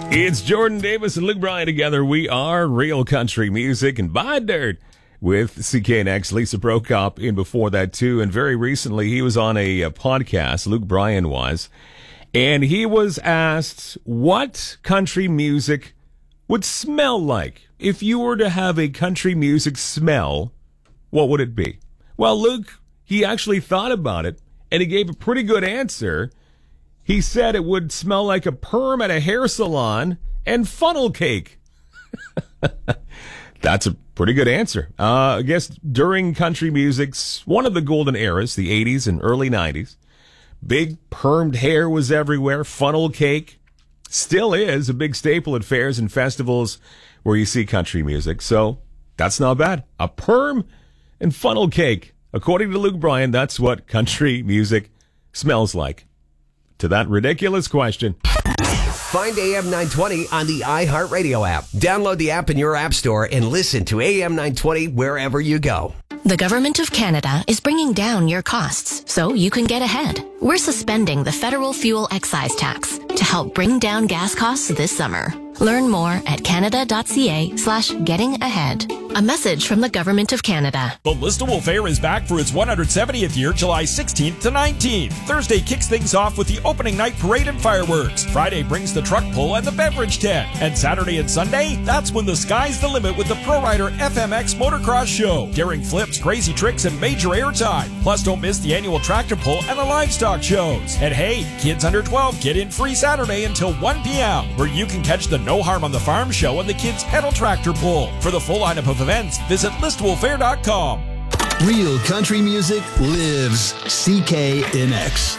It's Jordan Davis and Luke Bryan together. We are Real Country Music and Buy Dirt with CKNX. Lisa Prokop in before that too. And very recently he was on a podcast, Luke Bryan was, and he was asked what country music would smell like. If you were to have a country music smell, what would it be? Well, Luke, he actually thought about it and he gave a pretty good answer. He said it would smell like a perm at a hair salon and funnel cake. That's a pretty good answer. I guess during country music's one of the golden eras, the 80s and early 90s, big permed hair was everywhere. Funnel cake still is a big staple at fairs and festivals where you see country music. So that's not bad. A perm and funnel cake. According to Luke Bryan, that's what country music smells like. To that ridiculous question. Find AM 920 on the iHeartRadio app. Download the app in your app store and listen to AM 920 wherever you go. The Government of Canada is bringing down your costs so you can get ahead. We're suspending the federal fuel excise tax to help bring down gas costs this summer. Learn more at canada.ca/getting ahead. A message from the Government of Canada. The Listowel Fair is back for its 170th year, July 16th to 19th. Thursday kicks things off with the opening night parade and fireworks. Friday brings the truck pull and the beverage tent. And Saturday and Sunday, that's when the sky's the limit with the Pro Rider FMX Motocross Show. Daring flips, crazy tricks, and major airtime. Plus, don't miss the annual tractor pull and the livestock shows. And hey, kids under 12 get in free Saturday until 1 p.m., where you can catch the No Harm on the Farm show and the kids pedal tractor pull. For the full lineup of events, visit listowelfair.com. Real country music lives CKNX.